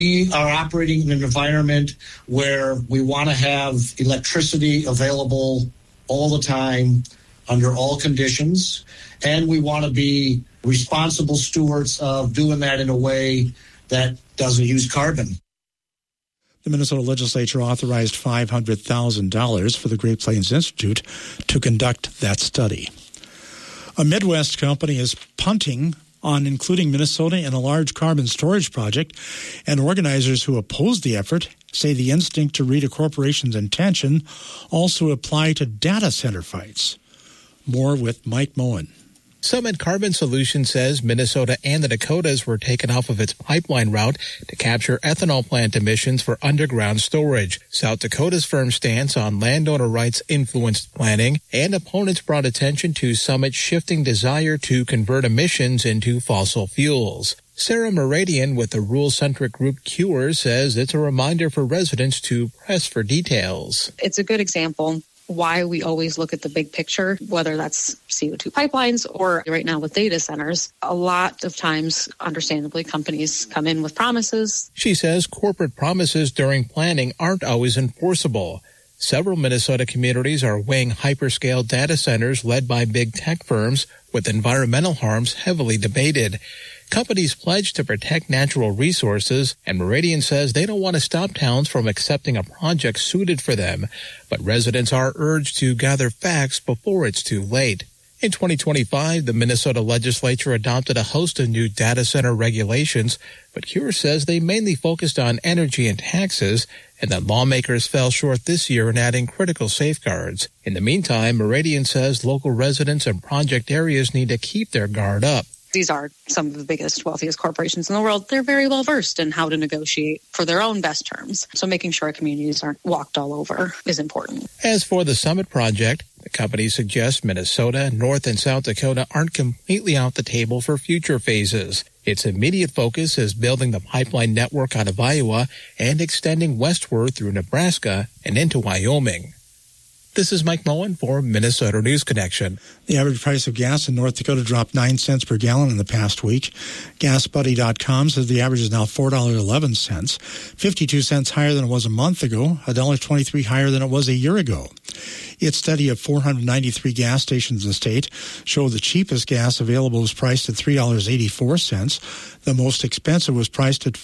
We are operating in an environment where we want to have electricity available all the time, under all conditions, and we want to be responsible stewards of doing that in a way that doesn't use carbon. The Minnesota legislature authorized $500,000 for the Great Plains Institute to conduct that study. A Midwest company is punting on including Minnesota in a large carbon storage project, and organizers who oppose the effort say the instinct to read a corporation's intention also apply to data center fights. More with Mike Moen. Summit Carbon Solutions says Minnesota and the Dakotas were taken off of its pipeline route to capture ethanol plant emissions for underground storage. South Dakota's firm stance on landowner rights influenced planning, and opponents brought attention to Summit's shifting desire to convert emissions into fossil fuels. Sarah Meridian with the rural-centric group Cure says it's a reminder for residents to press for details. It's a good example why we always look at the big picture, whether that's CO2 pipelines or right now with data centers. A lot of times, understandably, companies come in with promises. She says corporate promises during planning aren't always enforceable. Several Minnesota communities are weighing hyperscale data centers led by big tech firms, with environmental harms heavily debated. Companies pledge to protect natural resources, and Meridian says they don't want to stop towns from accepting a project suited for them, but residents are urged to gather facts before it's too late. In 2025, the Minnesota legislature adopted a host of new data center regulations, but Cure says they mainly focused on energy and taxes, and that lawmakers fell short this year in adding critical safeguards. In the meantime, Meridian says local residents and project areas need to keep their guard up. These are some of the biggest, wealthiest corporations in the world. They're very well versed in how to negotiate for their own best terms. So making sure communities aren't walked all over is important. As for the Summit project, the company suggests Minnesota, North and South Dakota aren't completely off the table for future phases. Its immediate focus is building the pipeline network out of Iowa and extending westward through Nebraska and into Wyoming. This is Mike Moen for Minnesota News Connection. The average price of gas in North Dakota dropped 9 cents per gallon in the past week. GasBuddy.com says the average is now $4.11, 52 cents higher than it was a month ago, $1.23 higher than it was a year ago. Its study of 493 gas stations in the state showed the cheapest gas available was priced at $3.84. The most expensive was priced at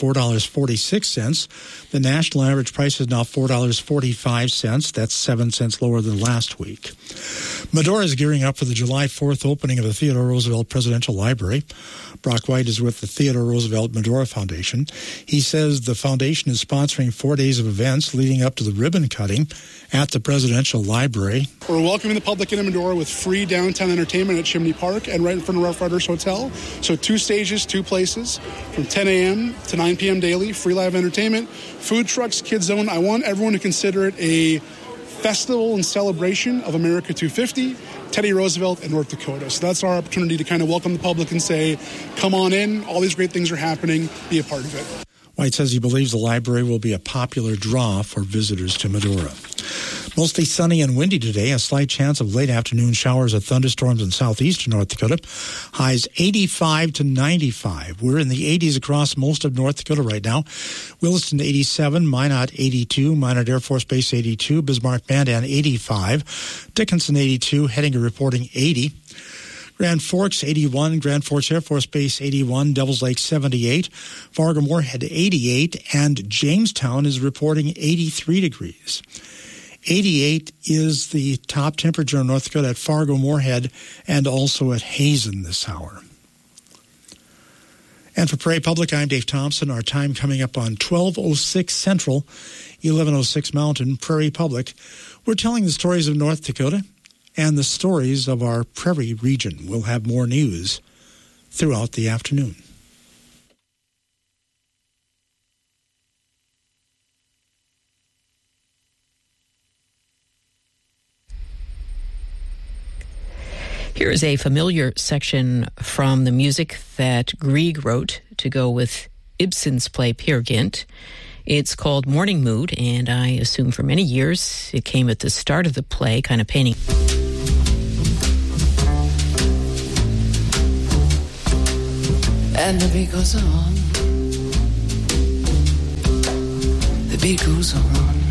$4.46. The national average price is now $4.45. That's 7 cents lower than last week. Medora is gearing up for the July 4th opening of the Theodore Roosevelt Presidential Library. Brock White is with the Theodore Roosevelt Medora Foundation. He says the foundation is sponsoring 4 days of events leading up to the ribbon cutting at the Presidential Library. We're welcoming the public in Medora with free downtown entertainment at Chimney Park and right in front of Rough Riders Hotel. So 2 stages, 2 places from 10 a.m. to 9 p.m. daily, free live entertainment, food trucks, kids zone. I want everyone to consider it a festival and celebration of America 250, Teddy Roosevelt, and North Dakota. So that's our opportunity to kind of welcome the public and say, come on in, all these great things are happening, be a part of it. White says he believes the library will be a popular draw for visitors to Medora. Mostly sunny and windy today. A slight chance of late afternoon showers or thunderstorms in southeastern North Dakota. Highs 85 to 95. We're in the 80s across most of North Dakota right now. Williston 87, Minot 82, Minot Air Force Base 82, Bismarck Mandan 85, Dickinson 82, Hettinger reporting 80. Grand Forks 81, Grand Forks Air Force Base 81, Devils Lake 78, Fargo-Moorhead 88, and Jamestown is reporting 83 degrees. 88 is the top temperature in North Dakota at Fargo-Moorhead and also at Hazen this hour. And for Prairie Public, I'm Dave Thompson. Our time coming up on 12:06 Central, 11:06 Mountain, Prairie Public. We're telling the stories of North Dakota and the stories of our prairie region. We'll have more news throughout the afternoon. Here is a familiar section from the music that Grieg wrote to go with Ibsen's play Peer Gynt. It's called Morning Mood, and I assume for many years it came at the start of the play, kind of painting. And the beat goes on. the beat goes on.